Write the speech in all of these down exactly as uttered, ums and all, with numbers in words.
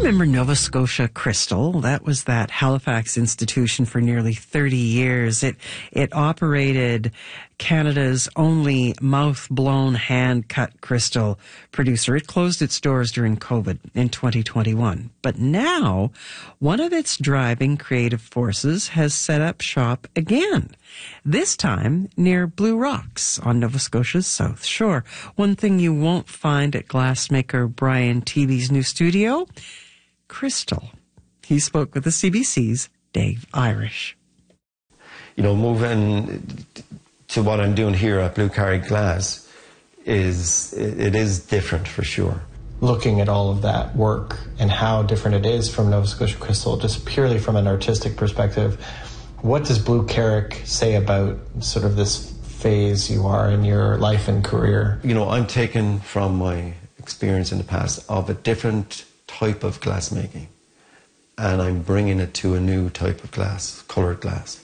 remember Nova Scotia Crystal. That was that Halifax institution for nearly thirty years. It it operated Canada's only mouth-blown, hand-cut crystal producer. It closed its doors during COVID in twenty twenty-one. But now, one of its driving creative forces has set up shop again. This time near Blue Rocks on Nova Scotia's South Shore. One thing you won't find at glassmaker Brian Teeby's new studio, crystal. He spoke with the C B C's Dave Irish. You know, moving to what I'm doing here at Blue Carry Glass is, it is different for sure. Looking at all of that work and how different it is from Nova Scotia Crystal, just purely from an artistic perspective, what does Blue Carrick say about sort of this phase you are in your life and career? You know, I'm taken from my experience in the past of a different type of glass making, and I'm bringing it to a new type of glass, coloured glass.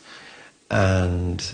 And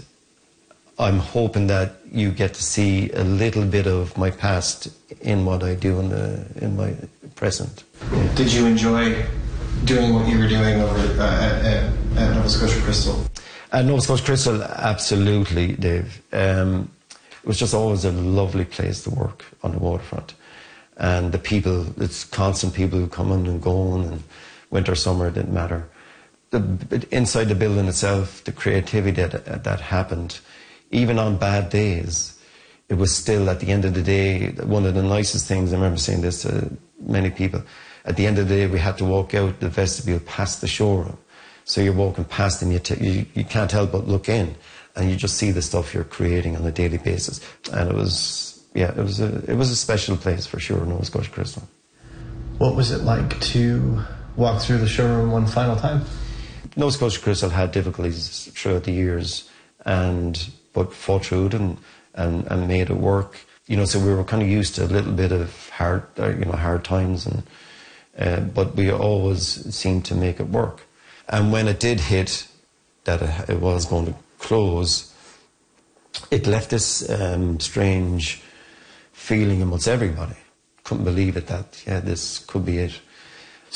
I'm hoping that you get to see a little bit of my past in what I do in, the, in my present. Did you enjoy doing what you were doing over uh, at, at Nova Scotia Crystal? At Nova Scotia Crystal, absolutely, Dave. Um, it was just always a lovely place to work on the waterfront. And the people, it's constant people who come in and go on, and winter, summer, it didn't matter. The, inside the building itself, the creativity that, that happened, even on bad days, it was still, at the end of the day, one of the nicest things. I remember saying this to many people. At the end of the day, we had to walk out the vestibule past the showroom. So you're walking past and you, t you, you can't help but look in, and you just see the stuff you're creating on a daily basis. And it was, yeah, it was a, it was a special place for sure, Nova Scotia Crystal. What was it like to walk through the showroom one final time? Nova Scotia Crystal had difficulties throughout the years, and but fought through it and, and, and made it work. You know, so we were kind of used to a little bit of hard, you know, hard times, and uh, but we always seemed to make it work. And when it did hit that it was going to close, it left this um, strange feeling amongst everybody. Couldn't believe it, that, yeah, this could be it.